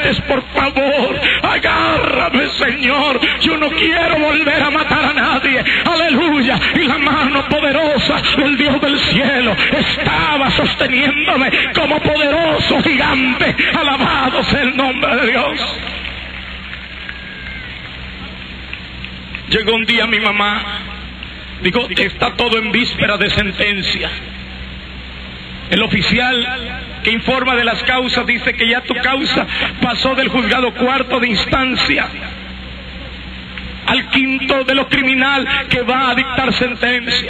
fuertes, por favor, agárrame, Señor. Yo no quiero volver a matar a nadie. Aleluya. Y la mano poderosa del Dios del cielo estaba sosteniéndome como poderoso gigante. Alabado sea el nombre de Dios. Llegó un día mi mamá, dijo, está todo en víspera de sentencia. El oficial que informa de las causas dice que ya tu causa pasó del juzgado cuarto de instancia al quinto de lo criminal que va a dictar sentencia.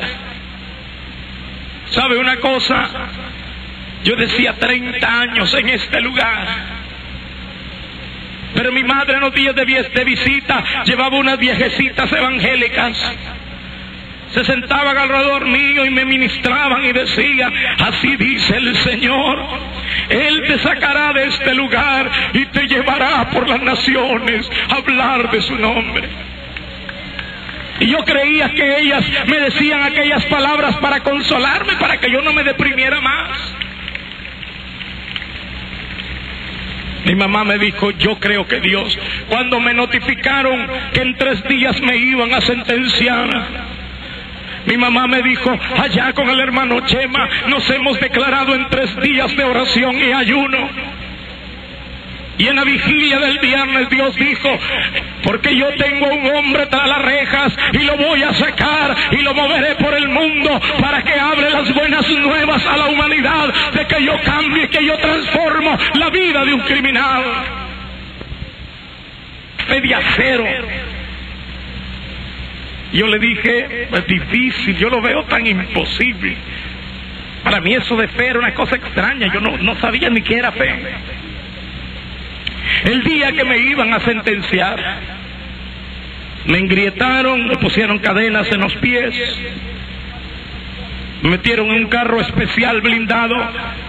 ¿Sabe una cosa? Yo decía 30 años en este lugar. Pero mi madre en los días de visita llevaba unas viejecitas evangélicas. Se sentaban alrededor mío y me ministraban y decían, así dice el Señor, Él te sacará de este lugar y te llevará por las naciones a hablar de su nombre. Y yo creía que ellas me decían aquellas palabras para consolarme, para que yo no me deprimiera más. Mi mamá me dijo, yo creo que Dios, cuando me notificaron que en 3 días me iban a sentenciar, mi mamá me dijo, allá con el hermano Chema nos hemos declarado en 3 días de oración y ayuno. Y en la vigilia del viernes Dios dijo, porque yo tengo un hombre tras las rejas y lo voy a sacar y lo moveré por el mundo para que hable las buenas nuevas a la humanidad de que yo cambie, que yo transformo la vida de un criminal. Media cero. Yo le dije, es difícil, yo lo veo tan imposible. Para mí eso de fe era una cosa extraña, yo no sabía ni qué era fe. El día que me iban a sentenciar, me engrietaron, me pusieron cadenas en los pies, me metieron en un carro especial blindado,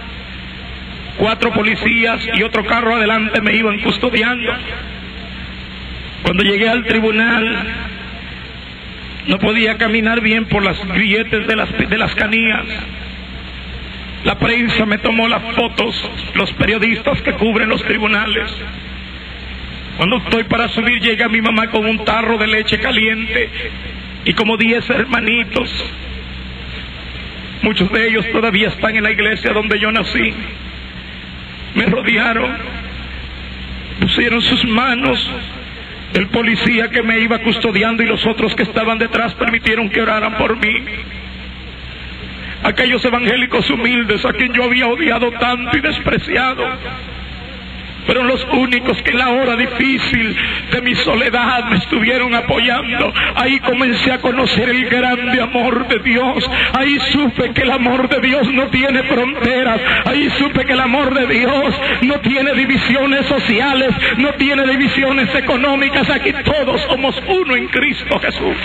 4 policías y otro carro adelante me iban custodiando. Cuando llegué al tribunal, no podía caminar bien por las grilletes de las canillas. La prensa me tomó las fotos, los periodistas que cubren los tribunales. Cuando estoy para subir, llega mi mamá con un tarro de leche caliente y como 10 hermanitos. Muchos de ellos todavía están en la iglesia donde yo nací. Me rodearon, pusieron sus manos. El policía que me iba custodiando y los otros que estaban detrás permitieron que oraran por mí. Aquellos evangélicos humildes a quien yo había odiado tanto y despreciado, fueron los únicos que en la hora difícil de mi soledad me estuvieron apoyando. Ahí comencé a conocer el grande amor de Dios. Ahí supe que el amor de Dios no tiene fronteras. Ahí supe que el amor de Dios no tiene divisiones sociales, no tiene divisiones económicas. Aquí todos somos uno en Cristo Jesús.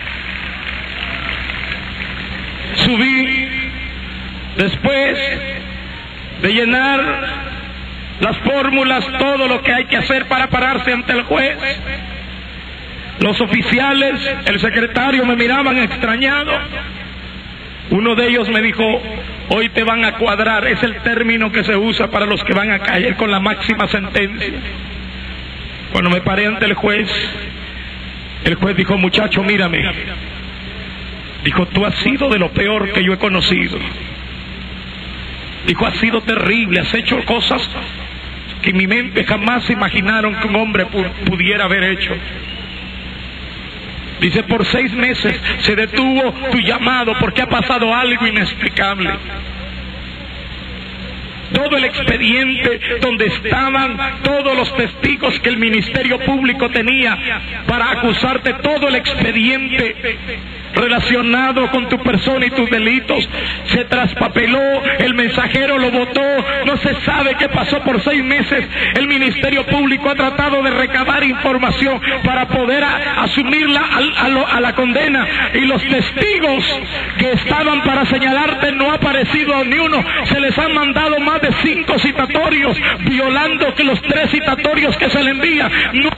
Subí después de llenar las fórmulas, todo lo que hay que hacer para pararse ante el juez. Los oficiales, el secretario me miraban extrañado. Uno de ellos me dijo, hoy te van a cuadrar. Es el término que se usa para los que van a caer con la máxima sentencia. Cuando me paré ante el juez dijo, muchacho, mírame. Dijo, tú has sido de lo peor que yo he conocido. Dijo, has sido terrible, has hecho cosas que en mi mente jamás se imaginaron que un hombre pudiera haber hecho. Dice, por 6 meses se detuvo tu llamado porque ha pasado algo inexplicable. Todo el expediente donde estaban todos los testigos que el Ministerio Público tenía para acusarte, todo el expediente relacionado con tu persona y tus delitos se traspapeló, el mensajero lo botó, no se sabe qué pasó por 6 meses. El Ministerio Público ha tratado de recabar información para poder asumirla a la condena, y los testigos que estaban para señalarte no ha aparecido ni uno. Se les han mandado más de 5 citatorios, violando que los 3 citatorios que se le envían.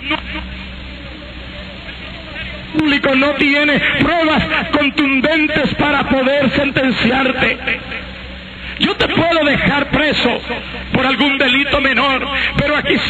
El público no tiene pruebas contundentes para poder sentenciarte. Yo te puedo dejar preso por algún delito menor, pero aquí